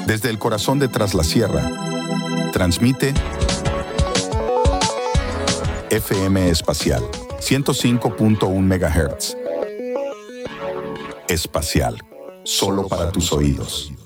Desde el corazón de Tras la Sierra, transmite FM Espacial, 105.1 MHz. Espacial, solo para tus oídos.